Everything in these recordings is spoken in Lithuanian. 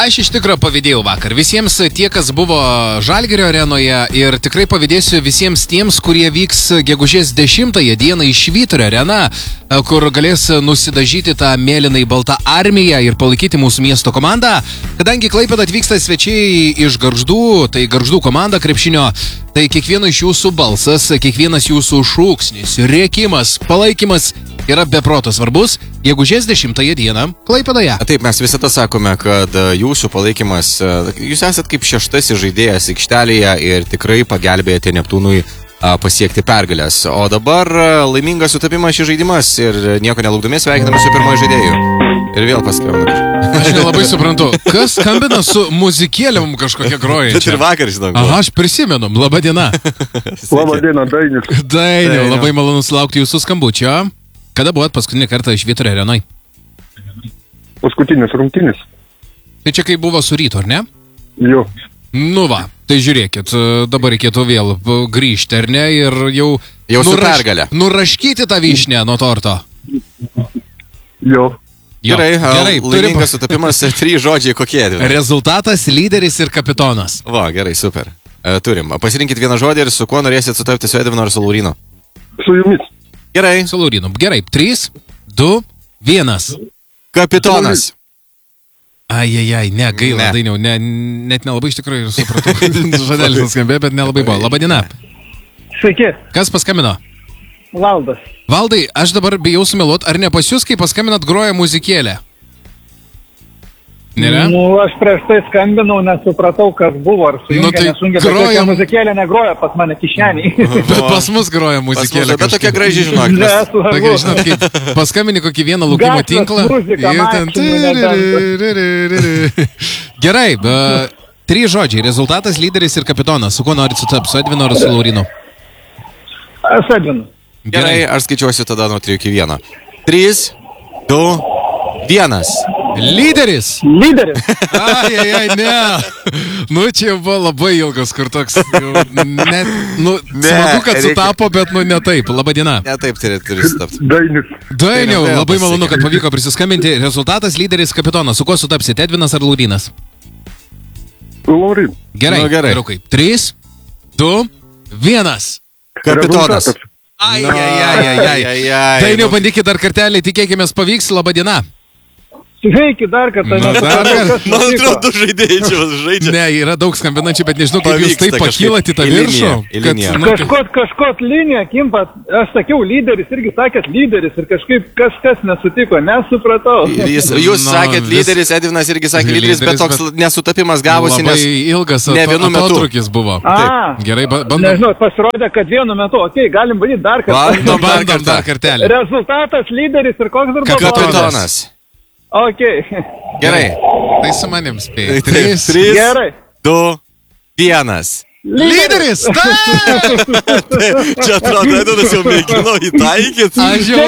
Aš iš tikrųjų pavydėjau vakar. Visiems tie, kas buvo Žalgirio arenoje ir tikrai pavydėsiu visiems tiems, kurie vyks gegužės 10 dieną į Švyturio areną, kur galės nusidažyti tą mėlynai baltą armiją ir palaikyti mūsų miesto komandą. Kadangi Klaipėdą atvyksta svečiai iš Gargždų, tai Gargždų komanda krepšinio, tai kiekvieno iš jūsų balsas, kiekvienas jūsų šūksnis, rėkimas, palaikymas yra beproto svarbus. Gegužės 10 dieną Klaipėdoje. Taip, mes visada sakome, kad jūsų palaikymas, jūs esat kaip šeštasis žaidėjas aikštelėje ir tikrai pagelbėjate Neptūnui pasiekti pergalės. O dabar laimingas sutapimas šis žaidimas ir nieko nelaukdami sveikiname su pirmoju žaidėju. Ir vėl paskambinu. Aš nelabai suprantu, kas skambina su muzikėlėm kažkokia groja. Bet ir vakar, žinau. Aha, aš prisimenu. Labą dieną. Labą dieną, Dainius. Dainiau, labai malonu sulaukti jūsų skambučio. Kada buvot paskutinį kartą iš Švyturio arenoj? Paskutinis rungtynis. Tai čia kai buvo su Rytu, ar ne? Jo. Nu va, tai žiūrėkit, dabar reikėtų vėl grįžti, ar ne? Ir jau su pergalę. Nuraškyti tą vyšnę nuo torto. Jo. Gerai, laimingas sutapimas, 3 žodžiai kokie? Rezultatas, lyderis ir kapitonas. Va, gerai, super. Turim. Pasirinkit vieną žodį ir su kuo norėsit sutapti, su Edvinu ar su Laurinu? Su jumis. Gerai. Su Laurinu. Gerai, 3, 2, 1. Kapitonas. Ai, ne, gaila, Dainiau, net nelabai iš tikrųjų supratau. Žodelis nuskambėjo, bet nelabai buvo. Labadiena. Sveiki. Kas paskambino? Valdas. Valdai, aš dabar bijau sumeluot, ar ne pas jūs, kai paskambinat, groja muzikėlė? Nėra? Nu, aš prieš tai skambinau, nesupratau, kas buvo, ar sujungė, nesujungė, bet tokia muzikėlė negroja pas mane kišenį. Bet pas mus groja muzikėlė. Bet tokia graži, žinok. Tokia, žinot, kaip paskambini kokį vieną laukimo tinklą. Gerai, 3 žodžiai. Rezultatas, lyderis ir kapitonas. Su kuo norit sutapti? Su Edvinu ar su Laurinu? Su Edvinu. Gerai, aš skaičiuosiu tada nuo 3 iki 1. 3, 2, 1. Lyderis! Lyderis! Ai, ne. Nu, čia buvo labai ilgas, kur toks, net, smagu, kad sutapo, bet, ne taip. Labadiena. Ne taip turi sutapti. Dainis. Dainiau, labai malonu, kad pavyko prisiskambinti. Rezultatas, lyderis, kapitonas. Su kuo sutapsite, Edvinas ar Laurinas? Laurin. Gerai, gerai. 3, 2, 1. Kapitonas. Ai. Dainiau, bandykit dar kartelį, tikėkime, pavyks. Labadiena. Sveiki dar kartą. Man atrodo, žaidėjai čia žaidžia. Ne, yra daug skambinančių, bet nežinau, kaip jūs taip pakylat į tą viršų. Kažkot linija, Kimpat, aš sakiau lyderis, irgi sakėt lyderis ir kažkaip kažkas nesutiko, nesupratau. Jūs sakėt lyderis, Edvinas irgi sakė lyderis, bet toks nesutapimas gavosi, nes labai ilgas atotrukis buvo. Gerai, bandom. Nežinau, pasirodė, kad vienu metu, okei, galim bandyti dar kartą. Bandom dar kartelį. Rezultatas lyderis ir koks dar buvo? Kapitonas. Ok. Gerai. Tai su manim spėjai. 3, Gerai. 2, 1. Lyderis! Čia atrodo, Edvinas jau mėgino įtaikyti. Aš jau...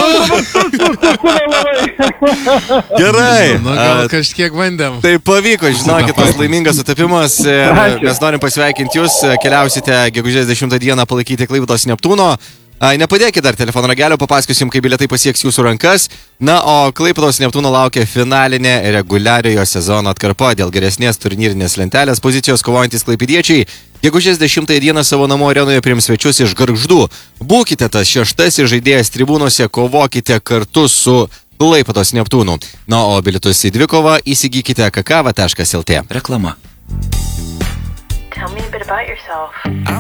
Gerai. Gal kažkiek bandėm. Tai pavyko, žinokit, tas laimingas sutapimas. Mes norim pasveikinti jūs. Keliausite gegužės 10 dieną palaikyti Klaipėdos Neptūno. Nepadėkit dar telefono ragelio, papasakosim, kaip bilietai pasieks jūsų rankas. Na, o Klaipėdos Neptūno laukia finalinė reguliariojo sezono atkarpa dėl geresnės turnyrinės lentelės pozicijos kovojantys klaipėdiečiai. Gegužės 10 dieną savo namų arenoje priims svečius iš Gargždų. Būkite tas šeštasis žaidėjas tribūnose, kovokite kartu su Klaipėdos Neptūnu. Na, o bilietus į dvikovą įsigykite kakava.lt. Reklama. Tell me a bit about yourself.